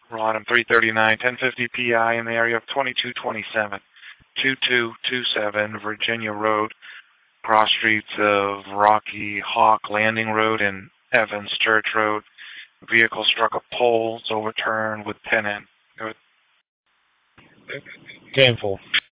Item 339, 1050 PI in the area of 2227, 2227 Virginia Road, cross streets of Rocky Hawk Landing Road and Evans Church Road. Vehicle struck a pole. It's overturned with pennant. 10-4.